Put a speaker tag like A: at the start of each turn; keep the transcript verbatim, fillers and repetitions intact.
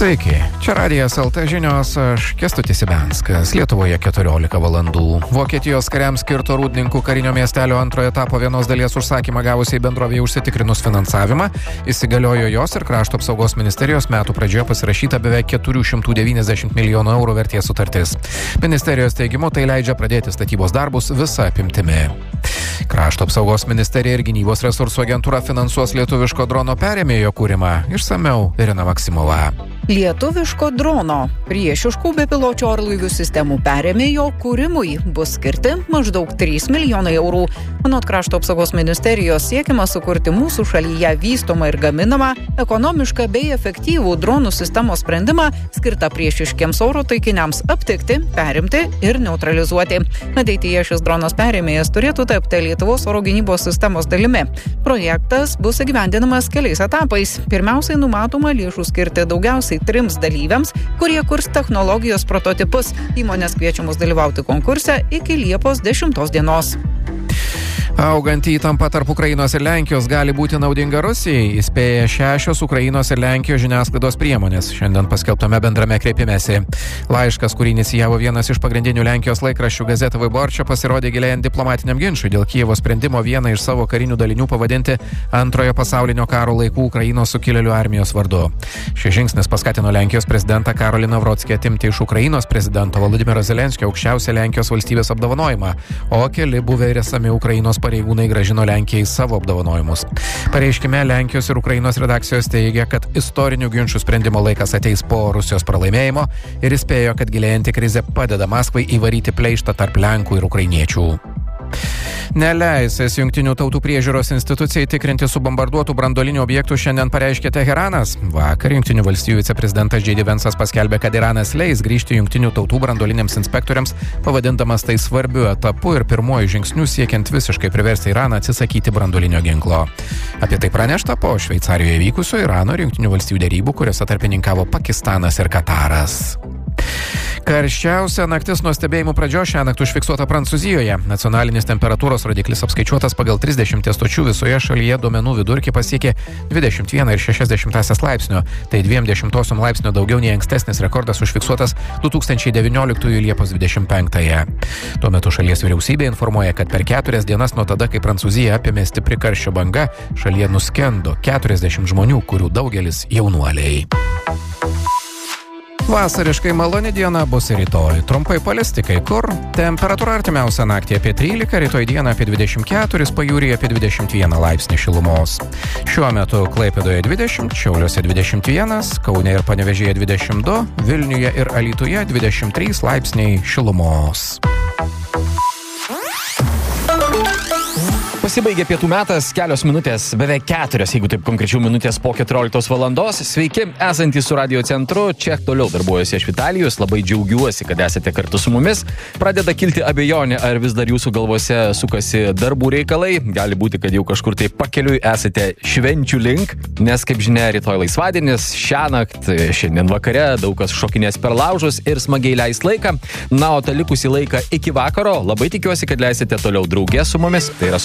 A: Sveiki, čia Radijas el te žinios, aš Kęstutis Ibenskas, Lietuvoje keturiolika valandų. Vokietijos kariams skirto Rūdninkų karinio miestelio antrojo etapo vienos dalies užsakymą gavusiai bendrovėje užsitikrinus finansavimą, įsigaliojo jos ir Krašto apsaugos ministerijos metų pradžioje pasirašyta beveik keturi šimtai devyniasdešimt milijonų eurų vertės sutartis. Ministerijos teigimu tai leidžia pradėti statybos darbus visa apimtimi. Krašto apsaugos ministerija ir gynybos resursų agentūra finansuos lietuviško drono perėmėjo kūrimą. Išsamiau Irina Maksimova.
B: Lietuviško drono priešiškų bepiločių orlaivių sistemų perėmėjo kūrimui bus skirti maždaug trys milijonai eurų. Anot Krašto apsaugos ministerijos siekiama sukurti mūsų šalyje vystomą ir gaminamą, ekonomišką bei efektyvų dronų sistemos sprendimą skirtą priešiškiems oro taikiniams aptikti, perimti ir neutralizuoti. Ateityje šis dronas perėmėjas turėtų tapti Lietuvos oro gynybos sistemos dalimi. Projektas bus įgyvendinamas keliais etapais. Pirmiausiai numatoma lėšų skirti daugiausiai trims dalyviams, kurie kurs technologijos prototipus. Įmonės kviečiamos dalyvauti konkurse iki Liepos dešimtos dienos.
A: Auganti įtampa tarp Ukrainos ir Lenkijos gali būti naudinga Rusijai, įspėja šešios Ukrainos ir Lenkijos žiniasklaidos priemonės šiandien paskelbtame bendrame kreipimesi. Laiškas, kurį inicijavo vienas iš pagrindinių Lenkijos laikraščių Gazeta Vyborčia, pasirodė gilėjant diplomatiniam ginčui dėl Kijevo sprendimo vieną iš savo karinių dalinių pavadinti antrojo pasaulinio karo laikų Ukrainos sukilėlių armijos vardu. Šis žingsnis paskatino Lenkijos prezidentą Karolį Navrockį atimti iš Ukrainos prezidento Volodymyro Zelenskio aukščiausią Lenkijos valstybės apdovanojimą, o keli buvę ir esami Ukrainos pareigūnai grąžino Lenkijai savo apdovanojimus. Pareiškime Lenkijos ir Ukrainos redakcijos teigia, kad istorinių ginčų sprendimo laikas ateis po Rusijos pralaimėjimo ir įspėjo, kad gilėjanti krizė padeda Maskvai įvaryti pleištą tarp Lenkų ir Ukrainiečių. Neleisęs Jungtinių tautų priežiūros institucijai tikrinti subombarduotų branduolinių objektų šiandien pareiškė Teheranas. Vakar Jungtinių valstijų viceprezidentas J D Vance'as paskelbė, kad Iranas leis grįžti Jungtinių tautų branduoliniams inspektoriams, pavadindamas tai svarbiu etapu ir pirmuoju žingsniu siekiant visiškai priversti Iraną atsisakyti branduolinio ginklo. Apie tai pranešta po Šveicarijoje vykusio Irano ir Jungtinių valstijų derybų, kuriuose tarpininkavo Pakistanas ir Kataras. Karščiausia naktis nuo stebėjimų pradžios šiąnakt užfiksuota Prancūzijoje. Nacionalinis temperatūros rodiklis apskaičiuotas pagal trisdešimt stočių visoje šalyje, duomenų vidurkį pasiekė dvidešimt vieną ir šešias dešimtąsias laipsnio. Tai dviem dešimtosiom laipsnio daugiau nei ankstesnis rekordas užfiksuotas du tūkstančiai devynioliktųjų Liepos dvidešimt penktąją. Tuo metu šalies vyriausybė informuoja, kad per keturias dienas nuo tada, kai Prancūzija apėmė stipri karščio banga, šalyje nuskendo keturiasdešimt žmonių, kurių daugelis jaunuoliai. Vasariškai maloni diena bus ir rytoj. Trumpai palisti kai kur. Temperatūra artimiausią naktį apie trylika, rytoj dieną apie dvidešimt keturis, pajūryje apie dvidešimt vieną laipsnį šilumos. Šiuo metu Klaipėdoje dvidešimt, Šiauliuose dvidešimt vienas, Kaune ir Panevėžyje dvidešimt du, Vilniuje ir Alytuje dvidešimt trys laipsniai šilumos.
C: Pasibaigė pietų metas, kelios minutės, beveik keturios, jeigu taip konkrečiau minutės po keturioliktos valandos. Sveiki, esantys su radio centru, čia toliau darbuojasi aš Vitalijus, labai džiaugiuosi, kad esate kartu su mumis. Pradeda kilti abejonė, ar vis dar jūsų galvose sukasi darbų reikalai. Gali būti, kad jau kažkur tai pakeliui esate švenčių link, nes kaip žinia, rytoj laisvadienis, šiąnakt, šiandien vakare daug kas šokinės per laužus ir smagiai leis laiką. Na, o tą likusį laiką iki vakaro labai tikiuosi, kad leisite toliau drauge su mumis. Tai yra